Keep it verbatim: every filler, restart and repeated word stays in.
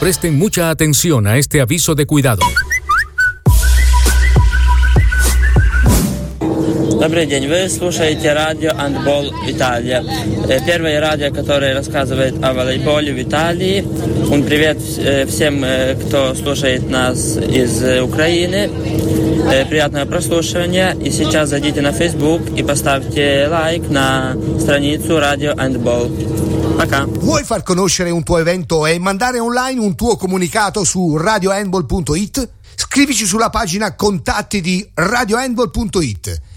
Presten mucha atención a este aviso de cuidado. Добрый день, вы слушаете радио «Handball Италия». Первое радио, которое рассказывает о волейболе в Италии. Un привет всем, кто слушает нас из Украины. Приятного прослушивания. И сейчас зайдите на Facebook и поставьте лайк на страницу радио «Handball». Пока. Vuoi far conoscere un tuo evento e mandare online un tuo comunicato su radio handball punto it? Scrivici sulla pagina contatti di radio handball punto it.